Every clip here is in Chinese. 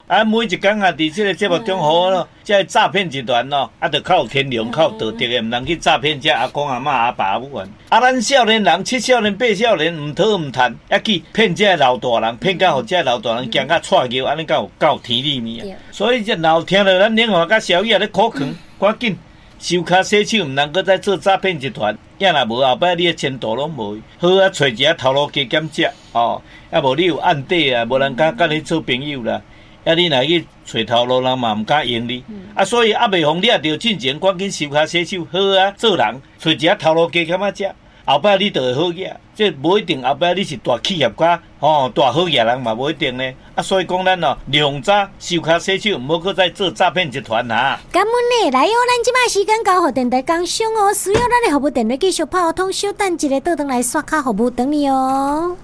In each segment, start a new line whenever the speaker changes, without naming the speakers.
每一天啊，伫这个节目中好咯，这诈骗集团咯，就靠有天良、靠有道德的，唔能去诈骗这阿公阿嬷阿爸阿母啊。咱少年人、7少年、8少年，唔讨唔贪，还去骗这老大人，骗到互这老大人惊甲踹尿，安尼够天理面。所以这老听了咱领导甲小叶咧苦劝，赶紧收卡洗手，唔能够再做诈骗集团。也若无后摆你的前途拢无，好啊，找一个头路加减食哦，啊无你有案底啊，无人敢甲你做朋友啦。啊，你若去找头路，人嘛唔敢用你。所以未妨你也着进前赶紧收卡洗手，好啊，做人找一个头路加减食，后摆你就会好嘢。这无一定后摆你是大企业家大好嘢人嘛，无一定呢。所以讲咱量早收卡洗手，唔好搁再做诈骗集团啊。
感恩呢，来咱即摆时间交互电台工商需要咱的服务电话继续泡通，稍等一个倒转来刷卡服务等你哦。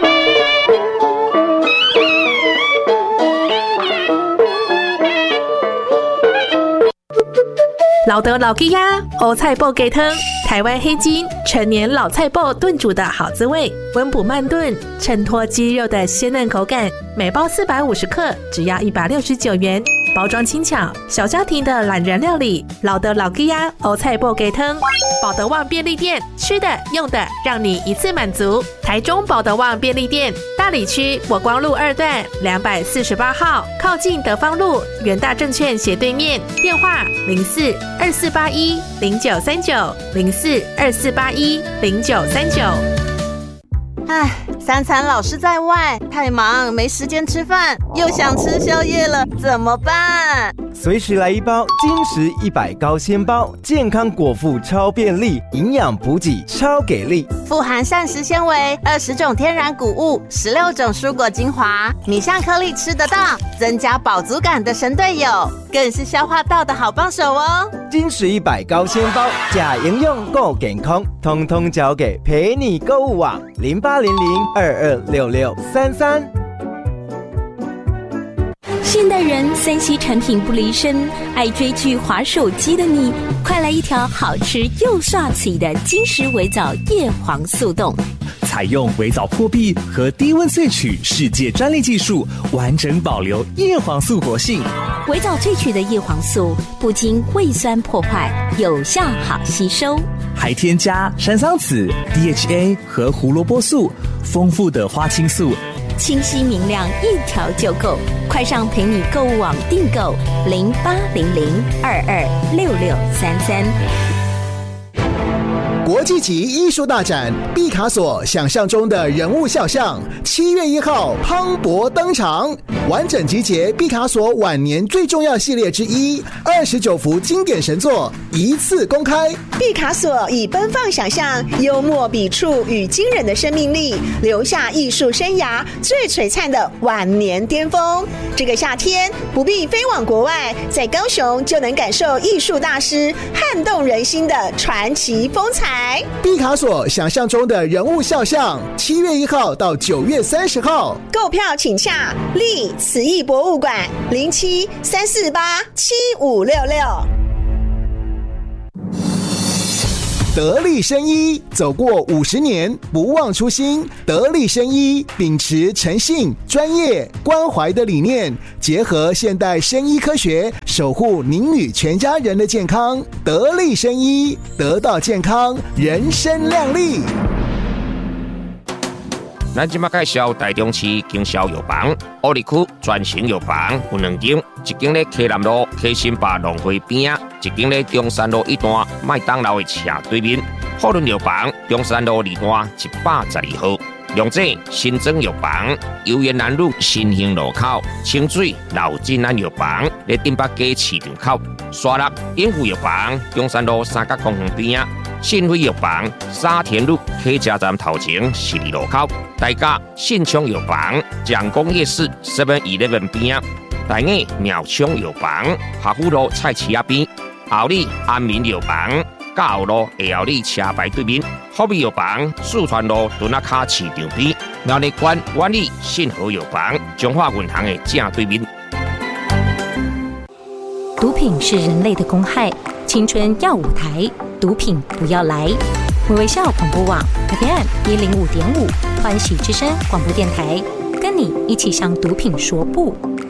老德老鸡鸭欧菜脯鸡汤，台湾黑金陈年老菜脯炖煮的好滋味，温补慢炖，衬托鸡肉的鲜嫩口感。每包450克，只要169元。包装轻巧，小家庭的懒人料理。老德老鸡鸭欧菜脯鸡汤，保德旺便利店，吃的用的让你一次满足。台中保德旺便利店，大里区国光路2段248号，靠近德芳路元大证券斜对面。电话0424810939 0424810939。
3餐老是在外，太忙没时间吃饭，又想吃宵夜了，怎么办？
随时来一包金石100高纤包，健康果腹超便利，营养补给超给力，
富含膳食纤维、20种天然谷物、16种蔬果精华，米香颗粒吃得到，增加饱足感的神队友，更是消化道的好帮手哦。
金石100高纤包，假营养够健康，通通交给陪你购物网0800226633。
现代人3C 产品不离身，爱追剧滑手机的你，快来一条好吃又刷嘴的金石微藻叶黄素冻。
采用微藻破壁和低温萃取世界专利技术，完整保留叶黄素活性。
微藻萃取的叶黄素不经胃酸破坏，有效好吸收，
还添加山桑子、DHA 和胡萝卜素，丰富的花青素，
清晰明亮，一条就够。快上陪你购物网订购0800226633。
国际级艺术大展毕卡索想象中的人物肖像，7月1号磅礴登场，完整集结毕卡索晚年最重要系列之一，29幅经典神作一次公开。
毕卡索以奔放想象、幽默笔触与惊人的生命力，留下艺术生涯最璀璨的晚年巅峰。这个夏天不必飞往国外，在高雄就能感受艺术大师撼动人心的传奇风采。
毕卡索想象中的人物肖像，7月1号到9月30号，
购票请洽立慈艺博物馆0734875566。
得力生医走过50年，不忘初心。得力生医秉持诚信、专业、关怀的理念，结合现代生医科学，守护您与全家人的健康。得力生医，得到健康，人生亮丽。
咱即马介绍台中市经销药房，乌里区专型药房有2间，一间咧溪南路溪新坝农会边啊，一间咧中山路1段麦当劳的斜对面。富润药房中山路2段112号。龙井新庄药房油园南路新兴路口，清水老金安药房咧顶北街市场口。沙鹿永福药房中山路三角公园边啊。信辉药房沙田路客家站头前12路口，大家信昌药房蒋公夜市 7-11 边啊，大雅苗昌药房下湖路菜市仔边，后里安民药房嘉后路下后里车牌对面，福美药房四川路墩仔卡市场边，苗栗县万里信和药房中华银行的正对面。
毒品是人类的公害，青春要舞台，毒品不要来。微微笑广播网 FM 105.5，欢喜之声广播电台，跟你一起向毒品说不。